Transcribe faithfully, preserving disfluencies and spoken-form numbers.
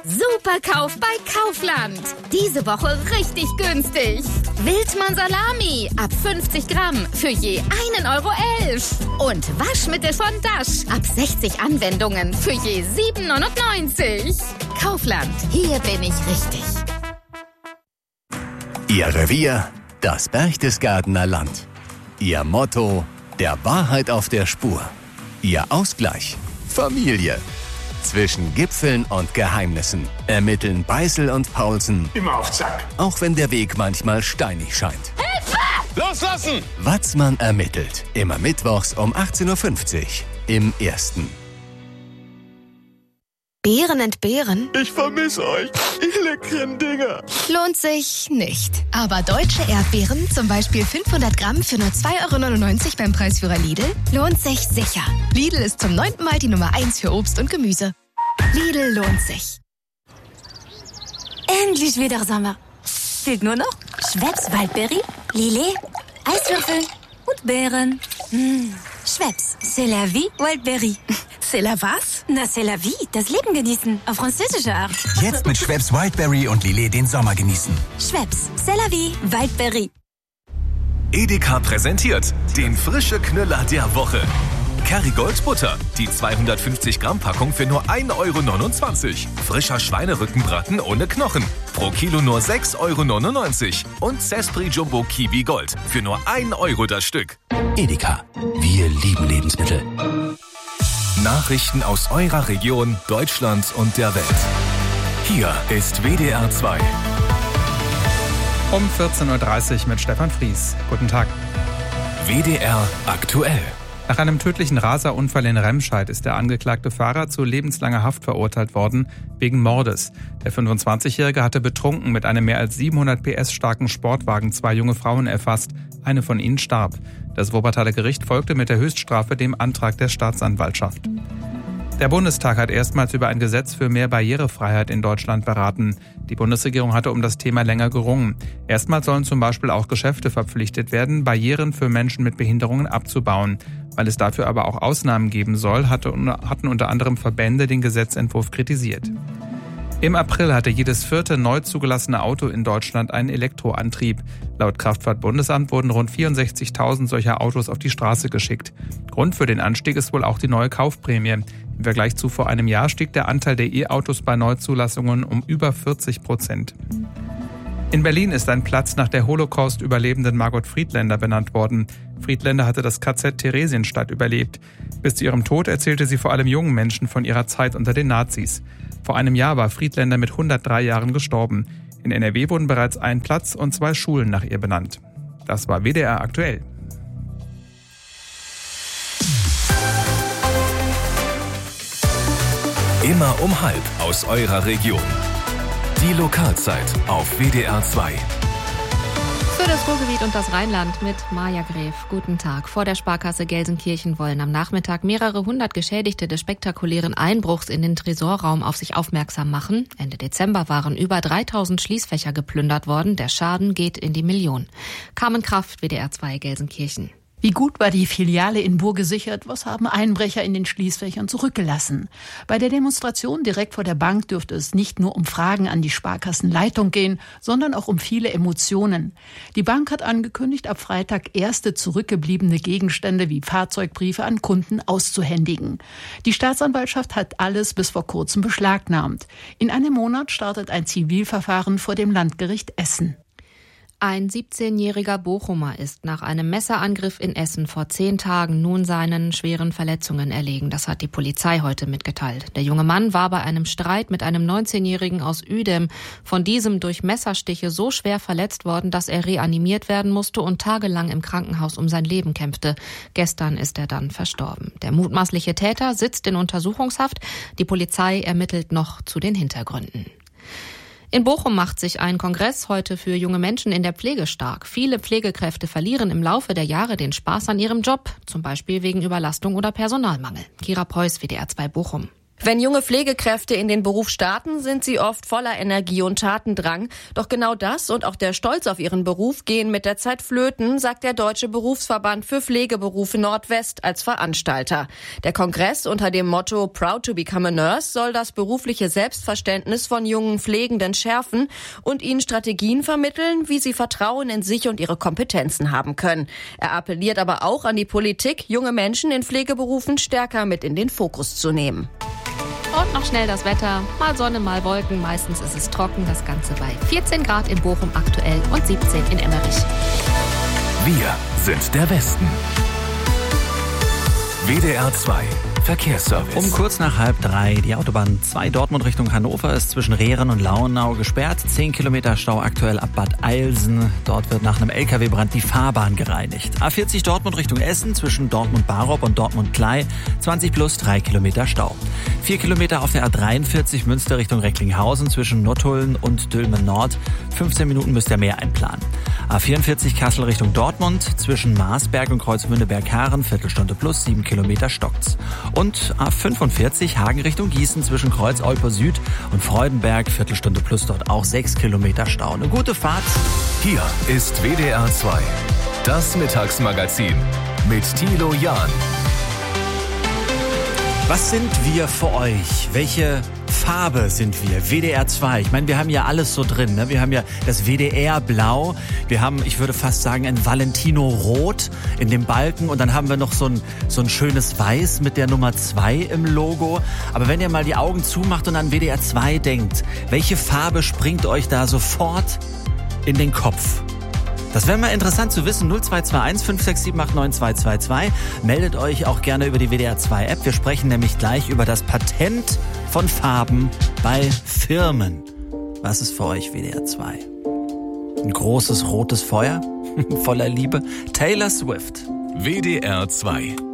Superkauf bei Kaufland. Diese Woche richtig günstig. Wildmann Salami ab fünfzig Gramm für je einen Euro elf. Und Waschmittel von Dash ab sechzig Anwendungen für je sieben neunundneunzig. Kaufland, hier bin ich richtig. Ihr Revier, das Berchtesgadener Land. Ihr Motto, der Wahrheit auf der Spur. Ihr Ausgleich, Familie. Zwischen Gipfeln und Geheimnissen ermitteln Beißel und Paulsen immer auf Zack. Auch wenn der Weg manchmal steinig scheint. Hilfe! Loslassen! Watzmann ermittelt. Immer mittwochs um achtzehn Uhr fünfzig im Ersten. Beeren entbehren? Ich vermisse euch, ihr leckeren Dinger. Lohnt sich nicht. Aber deutsche Erdbeeren, zum Beispiel fünfhundert Gramm für nur zwei Euro neunundneunzig beim Preisführer Lidl, lohnt sich sicher. Lidl ist zum neunten Mal die Nummer eins für Obst und Gemüse. Lidl lohnt sich. Endlich wieder Sommer. Fehlt nur noch Schweppes Waldbeere, Lillet, Eiswürfel und Beeren. Mmh. Schweppes, c'est la vie, Waldbeere. C'est la was? Na, c'est la vie, das Leben genießen, auf französische Art. Jetzt mit Schweppes Wildberry und Lillet den Sommer genießen. Schweppes, c'est la vie, Waldberry. Edeka präsentiert den frische Knüller der Woche. Kerrygold Butter, die zweihundertfünfzig Gramm Packung für nur ein Euro neunundzwanzig. Frischer Schweinerückenbraten ohne Knochen, pro Kilo nur sechs Euro neunundneunzig. Und Zespri Jumbo Kiwi Gold für nur ein Euro das Stück. Edeka, wir lieben Lebensmittel. Nachrichten aus eurer Region, Deutschland und der Welt. Hier ist W D R zwei. Um vierzehn Uhr dreißig mit Stefan Fries. Guten Tag. W D R aktuell. Nach einem tödlichen Raserunfall in Remscheid ist der angeklagte Fahrer zu lebenslanger Haft verurteilt worden, wegen Mordes. Der fünfundzwanzigjährige hatte betrunken mit einem mehr als siebenhundert P S starken Sportwagen zwei junge Frauen erfasst. Eine von ihnen starb. Das Wuppertaler Gericht folgte mit der Höchststrafe dem Antrag der Staatsanwaltschaft. Der Bundestag hat erstmals über ein Gesetz für mehr Barrierefreiheit in Deutschland beraten. Die Bundesregierung hatte um das Thema länger gerungen. Erstmals sollen zum Beispiel auch Geschäfte verpflichtet werden, Barrieren für Menschen mit Behinderungen abzubauen. Weil es dafür aber auch Ausnahmen geben soll, hatte, hatten unter anderem Verbände den Gesetzentwurf kritisiert. Im April hatte jedes vierte neu zugelassene Auto in Deutschland einen Elektroantrieb. Laut Kraftfahrtbundesamt wurden rund vierundsechzigtausend solcher Autos auf die Straße geschickt. Grund für den Anstieg ist wohl auch die neue Kaufprämie. Im Vergleich zu vor einem Jahr stieg der Anteil der E-Autos bei Neuzulassungen um über vierzig Prozent. In Berlin ist ein Platz nach der Holocaust-Überlebenden Margot Friedländer benannt worden. Friedländer hatte das K Z Theresienstadt überlebt. Bis zu ihrem Tod erzählte sie vor allem jungen Menschen von ihrer Zeit unter den Nazis. Vor einem Jahr war Friedländer mit hundertdrei Jahren gestorben. In N R W wurden bereits ein Platz und zwei Schulen nach ihr benannt. Das war W D R aktuell. Immer um halb aus eurer Region. Die Lokalzeit auf W D R zwei. Für das Ruhrgebiet und das Rheinland mit Maja Gräf. Guten Tag. Vor der Sparkasse Gelsenkirchen wollen am Nachmittag mehrere hundert Geschädigte des spektakulären Einbruchs in den Tresorraum auf sich aufmerksam machen. Ende Dezember waren über dreitausend Schließfächer geplündert worden. Der Schaden geht in die Millionen. Carmen Kraft, W D R zwei Gelsenkirchen. Wie gut war die Filiale in Buhr gesichert? Was haben Einbrecher in den Schließfächern zurückgelassen? Bei der Demonstration direkt vor der Bank dürfte es nicht nur um Fragen an die Sparkassenleitung gehen, sondern auch um viele Emotionen. Die Bank hat angekündigt, ab Freitag erste zurückgebliebene Gegenstände wie Fahrzeugbriefe an Kunden auszuhändigen. Die Staatsanwaltschaft hat alles bis vor kurzem beschlagnahmt. In einem Monat startet ein Zivilverfahren vor dem Landgericht Essen. Ein siebzehnjähriger Bochumer ist nach einem Messerangriff in Essen vor zehn Tagen nun seinen schweren Verletzungen erlegen. Das hat die Polizei heute mitgeteilt. Der junge Mann war bei einem Streit mit einem neunzehnjährigen aus Uedem von diesem durch Messerstiche so schwer verletzt worden, dass er reanimiert werden musste und tagelang im Krankenhaus um sein Leben kämpfte. Gestern ist er dann verstorben. Der mutmaßliche Täter sitzt in Untersuchungshaft. Die Polizei ermittelt noch zu den Hintergründen. In Bochum macht sich ein Kongress heute für junge Menschen in der Pflege stark. Viele Pflegekräfte verlieren im Laufe der Jahre den Spaß an ihrem Job, zum Beispiel wegen Überlastung oder Personalmangel. Kira Preuß, W D R zwei Bochum. Wenn junge Pflegekräfte in den Beruf starten, sind sie oft voller Energie und Tatendrang. Doch genau das und auch der Stolz auf ihren Beruf gehen mit der Zeit flöten, sagt der Deutsche Berufsverband für Pflegeberufe Nordwest als Veranstalter. Der Kongress unter dem Motto Proud to become a Nurse soll das berufliche Selbstverständnis von jungen Pflegenden schärfen und ihnen Strategien vermitteln, wie sie Vertrauen in sich und ihre Kompetenzen haben können. Er appelliert aber auch an die Politik, junge Menschen in Pflegeberufen stärker mit in den Fokus zu nehmen. Und noch schnell das Wetter. Mal Sonne, mal Wolken. Meistens ist es trocken. Das Ganze bei vierzehn Grad in Bochum aktuell und siebzehn in Emmerich. Wir sind der Westen. W D R zwei Verkehrsservice. Um kurz nach halb drei. Die Autobahn zwei Dortmund Richtung Hannover ist zwischen Rehren und Lauenau gesperrt. Zehn Kilometer Stau aktuell ab Bad Eilsen. Dort wird nach einem L K W-Brand die Fahrbahn gereinigt. A vierzig Dortmund Richtung Essen zwischen Dortmund-Barop und Dortmund-Klei. zwanzig plus drei Kilometer Stau. Vier Kilometer auf der A dreiundvierzig Münster Richtung Recklinghausen zwischen Nottuln und Dülmen Nord. fünfzehn Minuten müsst ihr mehr einplanen. A vierundvierzig Kassel Richtung Dortmund zwischen Marsberg und Kreuzmünde-Berghaaren. Viertelstunde plus sieben Kilometer stockt's. Und A fünfundvierzig Hagen Richtung Gießen zwischen Kreuz-Olpe Süd und Freudenberg. Viertelstunde plus dort auch sechs Kilometer Stau. Eine gute Fahrt. Hier ist W D R zwei. Das Mittagsmagazin mit Thilo Jahn. Was sind wir für euch? Welche Farbe sind wir? W D R zwei. Ich meine, wir haben ja alles so drin. Ne? Wir haben ja das W D R Blau. Wir haben, ich würde fast sagen, ein Valentino Rot in dem Balken. Und dann haben wir noch so ein, so ein schönes Weiß mit der Nummer zwei im Logo. Aber wenn ihr mal die Augen zumacht und an W D R zwei denkt, welche Farbe springt euch da sofort in den Kopf? Das wäre mal interessant zu wissen. null zwei zwei eins fünf sechs sieben acht neun zwei zwei zwei. Meldet euch auch gerne über die W D R zwei App. Wir sprechen nämlich gleich über das Patent von Farben bei Firmen. Was ist für euch W D R zwei? Ein großes rotes Feuer voller Liebe? Taylor Swift. W D R zwei.